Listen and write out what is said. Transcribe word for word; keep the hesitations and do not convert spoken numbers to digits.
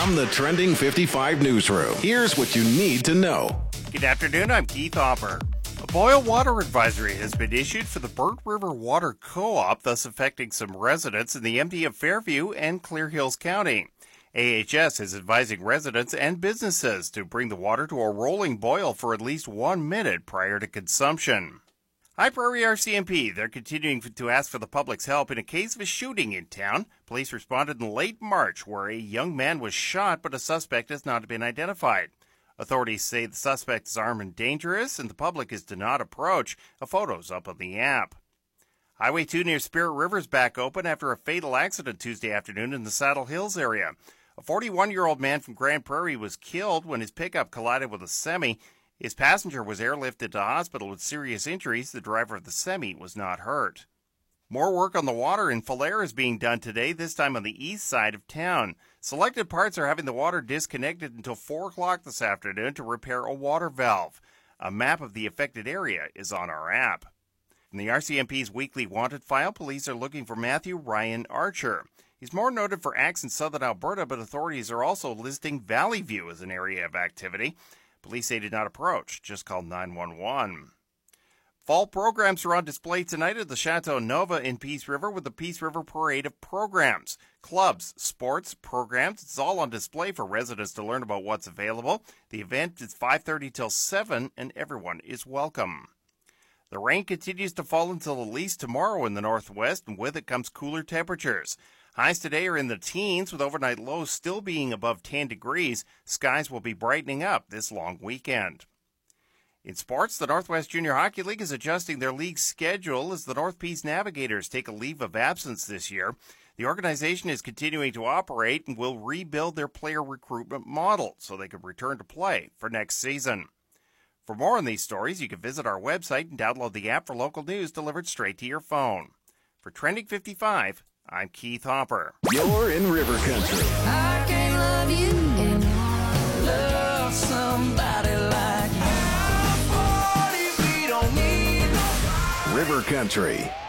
From the Trending fifty-five newsroom, here's what you need to know. Good afternoon, I'm Keith Hopper. A boil water advisory has been issued for the Burnt River Water Co-op, thus affecting some residents in the M D of Fairview and Clear Hills County. A H S is advising residents and businesses to bring the water to a rolling boil for at least one minute prior to consumption. High Prairie R C M P, they're continuing to ask for the public's help in a case of a shooting in town. Police responded in late March where a young man was shot, but a suspect has not been identified. Authorities say the suspect is armed and dangerous, and the public is to not approach. A photo's up on the app. Highway two near Spirit River is back open after a fatal accident Tuesday afternoon in the Saddle Hills area. A forty-one-year-old man from Grand Prairie was killed when his pickup collided with a semi. His passenger was airlifted to hospital with serious injuries. The driver of the semi was not hurt. More work on the water in Falher is being done today, this time on the east side of town. Selected parts are having the water disconnected until four o'clock this afternoon to repair a water valve. A map of the affected area is on our app. In the R C M P's weekly wanted file, police are looking for Matthew Ryan Archer. He's more noted for acts in southern Alberta, but authorities are also listing Valley View as an area of activity. Police say did not approach, just called nine one one. Fall programs are on display tonight at the Chateau Nova in Peace River with the Peace River Parade of Programs. Clubs, sports, programs, it's all on display for residents to learn about what's available. The event is five thirty till seven, and everyone is welcome. The rain continues to fall until at least tomorrow in the northwest, and with it comes cooler temperatures. Highs today are in the teens, with overnight lows still being above ten degrees. Skies will be brightening up this long weekend. In sports, the Northwest Junior Hockey League is adjusting their league schedule as the North Peace Navigators take a leave of absence this year. The organization is continuing to operate and will rebuild their player recruitment model so they can return to play for next season. For more on these stories, you can visit our website and download the app for local news delivered straight to your phone. For Trending fifty-five, I'm Keith Hopper. You're in River Country. I can't love you and love somebody like you. River Country.